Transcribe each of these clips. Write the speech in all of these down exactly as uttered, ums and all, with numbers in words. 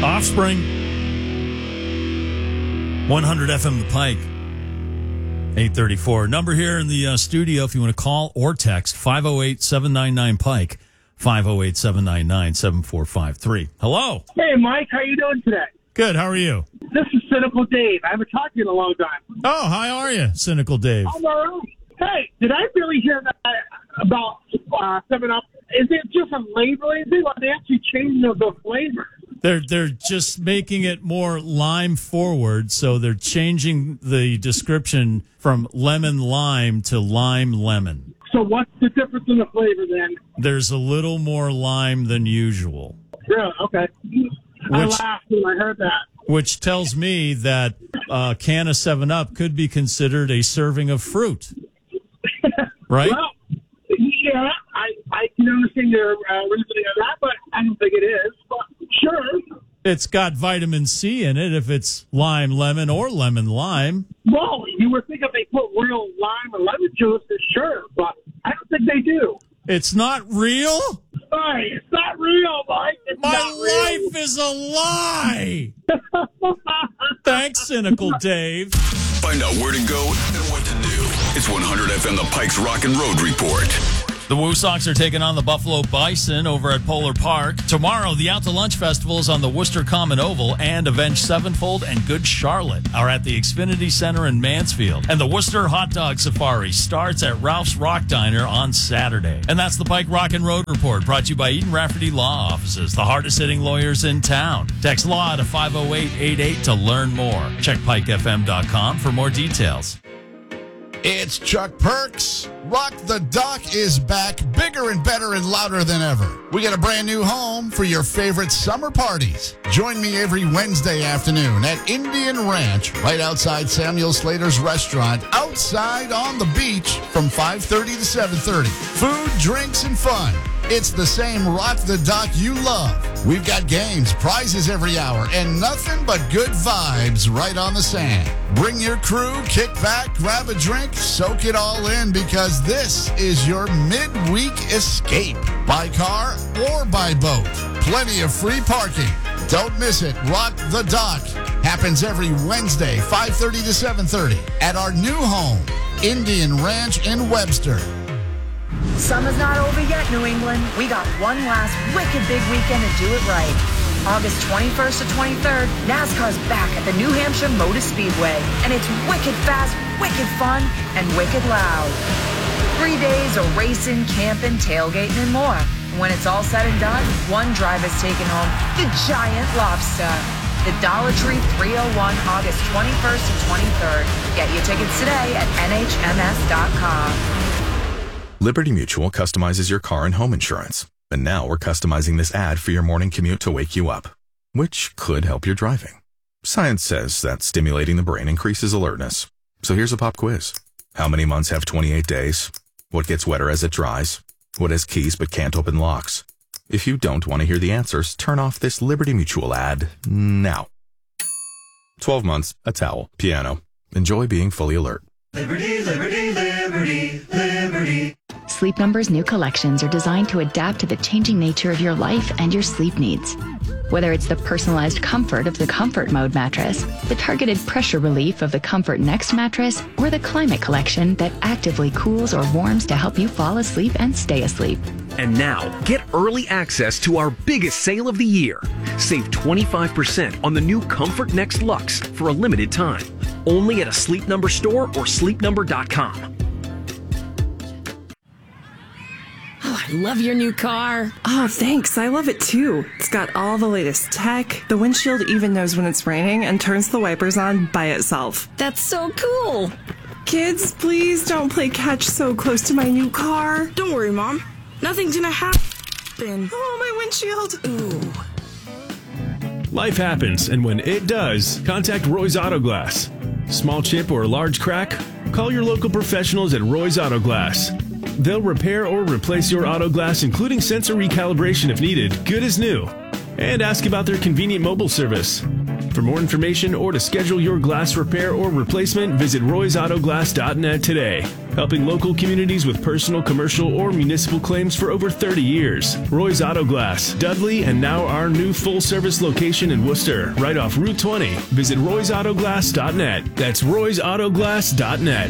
Offspring. one hundred F M The Pike. eight thirty-four. Number here in the uh, studio if you want to call or text. five oh eight, seven nine nine, Pike. five oh eight, seven nine nine, seven four five three. Hello. Hey, Mike. How you doing today? Good. How are you? This is Cynical Dave. I haven't talked to you in a long time. Oh, how are you, Cynical Dave? I'm all right. Hey, did I really hear that about uh, seven up? Is it just a labeling thing, or are they actually changing the, the flavor? They're they're just making it more lime forward, so they're changing the description from lemon lime to lime lemon. So what's the difference in the flavor then? There's a little more lime than usual. Yeah, okay. I Which- laughed when I heard that. Which tells me that a can of seven up could be considered a serving of fruit. Right? Well, yeah, I, I can understand your uh, reasoning on that, but I don't think it is. But sure. It's got vitamin C in it if it's lime lemon or lemon lime. Well, you would think if they put real lime or lemon juice, then sure, but I don't think they do. It's not real? Sorry, it's not real, Mike. It's My not real. life is a lie. Thanks, Cynical Dave. Find out where to go and what to do. It's one hundred F M The Pike's Rock and Road Report. The Woo Sox are taking on the Buffalo Bison over at Polar Park. Tomorrow, the Out to Lunch Festival is on the Worcester Common Oval, and Avenged Sevenfold and Good Charlotte are at the Xfinity Center in Mansfield. And the Worcester Hot Dog Safari starts at Ralph's Rock Diner on Saturday. And that's the Pike Rock and Road Report, brought to you by Eden Rafferty Law Offices, the hardest-hitting lawyers in town. Text LAW to five oh eight eight eight to learn more. Check pike f m dot com for more details. It's Chuck Perks. Rock the Dock is back, bigger and better and louder than ever. We got a brand new home for your favorite summer parties. Join me every Wednesday afternoon at Indian Ranch, right outside Samuel Slater's restaurant, outside on the beach from five thirty to seven thirty. Food, drinks, and fun. It's the same Rock the Dock you love. We've got games, prizes every hour, and nothing but good vibes right on the sand. Bring your crew, kick back, grab a drink, soak it all in, because this is your midweek escape. By car or by boat. Plenty of free parking. Don't miss it. Rock the Dock happens every Wednesday, five thirty to seven thirty, at our new home, Indian Ranch in Webster. Summer's not over yet, New England. We got one last wicked big weekend to do it right. August twenty-first to twenty-third, NASCAR's back at the New Hampshire Motor Speedway. And it's wicked fast, wicked fun, and wicked loud. Three days of racing, camping, tailgating, and more. And when it's all said and done, one driver's taking home the giant lobster. The Dollar Tree three oh one, August twenty-first to twenty-third. Get your tickets today at N H M S dot com. Liberty Mutual customizes your car and home insurance. And now we're customizing this ad for your morning commute to wake you up, which could help your driving. Science says that stimulating the brain increases alertness. So here's a pop quiz. How many months have twenty-eight days? What gets wetter as it dries? What has keys but can't open locks? If you don't want to hear the answers, turn off this Liberty Mutual ad now. twelve months, a towel, piano. Enjoy being fully alert. Liberty, liberty, liberty, liberty. Sleep Number's new collections are designed to adapt to the changing nature of your life and your sleep needs. Whether it's the personalized comfort of the Comfort Mode mattress, the targeted pressure relief of the Comfort Next mattress, or the Climate Collection that actively cools or warms to help you fall asleep and stay asleep. And now, get early access to our biggest sale of the year. Save twenty-five percent on the new Comfort Next Luxe for a limited time. Only at a Sleep Number store or sleep number dot com. Oh, I love your new car. Oh, thanks. I love it too. It's got all the latest tech. The windshield even knows when it's raining and turns the wipers on by itself. That's so cool. Kids, please don't play catch so close to my new car. Don't worry, Mom. Nothing's gonna happen. Oh, my windshield. Ooh. Life happens, and when it does, contact Roy's Auto Glass. Small chip or large crack? Call your local professionals at Roy's Auto Glass. They'll repair or replace your auto glass, including sensor recalibration if needed, good as new. And ask about their convenient mobile service. For more information or to schedule your glass repair or replacement, visit roys auto glass dot net today. Helping local communities with personal, commercial, or municipal claims for over thirty years. Roy's Auto Glass, Dudley, and now our new full-service location in Worcester, right off Route twenty. Visit roys auto glass dot net. That's roys auto glass dot net.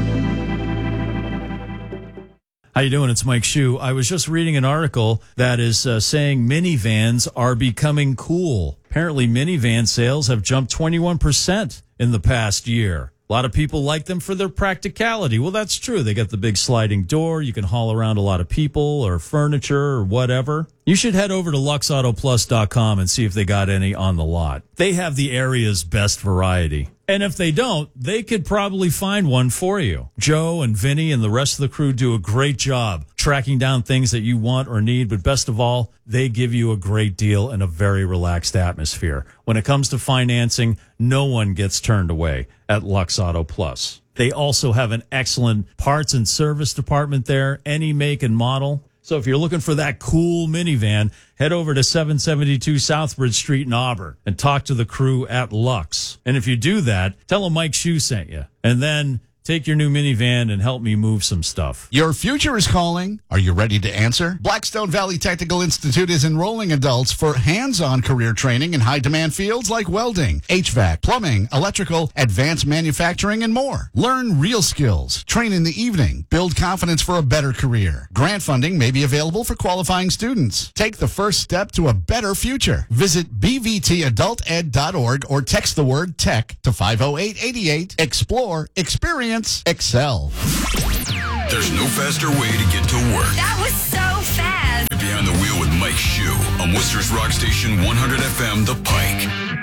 How you doing? It's Mike Shue. I was just reading an article that is uh, saying minivans are becoming cool. Apparently, minivan sales have jumped twenty-one percent in the past year. A lot of people like them for their practicality. Well, that's true. They got the big sliding door. You can haul around a lot of people or furniture or whatever. You should head over to lux auto plus dot com and see if they got any on the lot. They have the area's best variety. And if they don't, they could probably find one for you. Joe and Vinny and the rest of the crew do a great job tracking down things that you want or need. But best of all, they give you a great deal and a very relaxed atmosphere. When it comes to financing, no one gets turned away at Lux Auto Plus. They also have an excellent parts and service department there, any make and model. So if you're looking for that cool minivan, head over to seven seventy-two Southbridge Street in Auburn and talk to the crew at Lux. And if you do that, tell them Mike Shue sent you. And then take your new minivan and help me move some stuff. Your future is calling. Are you ready to answer? Blackstone Valley Technical Institute is enrolling adults for hands-on career training in high-demand fields like welding, H V A C, plumbing, electrical, advanced manufacturing, and more. Learn real skills, train in the evening, build confidence for a better career. Grant funding may be available for qualifying students. Take the first step to a better future. Visit b v t adult ed dot org or text the word TECH to five oh eight eight eight. Explore, experience, excel. There's no faster way to get to work. That was so fast. Behind the wheel with Mike Shue on Worcester's Rock Station one hundred F M, The Pike.